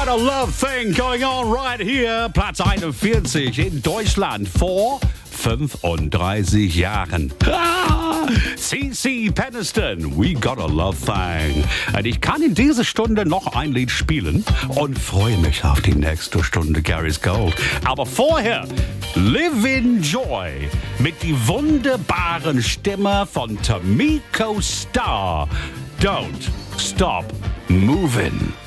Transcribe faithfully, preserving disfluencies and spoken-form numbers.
got a love thing going on right here. Platz einundvierzig in Deutschland vor fünfunddreißig Jahren. Ah, C C Peniston, We Got a Love Thing. Und ich kann in dieser Stunde noch ein Lied spielen und freue mich auf die nächste Stunde Gary's Gold. Aber vorher, Live in Joy mit die wunderbaren Stimme von Tamiko Star. Don't Stop Moving.